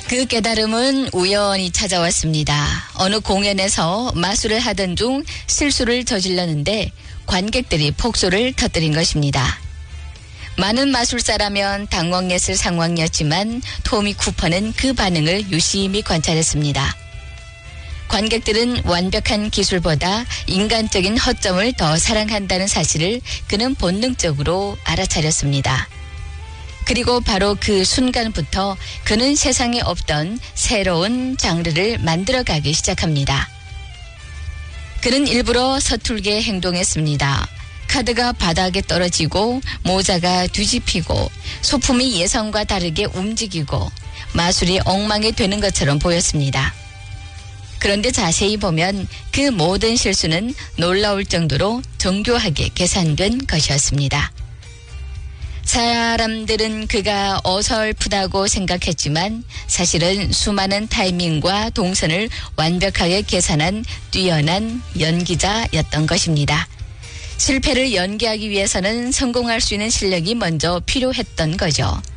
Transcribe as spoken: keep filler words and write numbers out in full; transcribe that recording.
그 깨달음은 우연히 찾아왔습니다. 어느 공연에서 마술을 하던 중 실수를 저질렀는데 관객들이 폭소를 터뜨린 것입니다. 많은 마술사라면 당황했을 상황이었지만 토미 쿠퍼는 그 반응을 유심히 관찰했습니다. 관객들은 완벽한 기술보다 인간적인 허점을 더 사랑한다는 사실을 그는 본능적으로 알아차렸습니다. 그리고 바로 그 순간부터 그는 세상에 없던 새로운 장르를 만들어가기 시작합니다. 그는 일부러 서툴게 행동했습니다. 카드가 바닥에 떨어지고 모자가 뒤집히고 소품이 예상과 다르게 움직이고 마술이 엉망이 되는 것처럼 보였습니다. 그런데 자세히 보면 그 모든 실수는 놀라울 정도로 정교하게 계산된 것이었습니다. 사람들은 그가 어설프다고 생각했지만 사실은 수많은 타이밍과 동선을 완벽하게 계산한 뛰어난 연기자였던 것입니다. 실패를 연기하기 위해서는 성공할 수 있는 실력이 먼저 필요했던 거죠.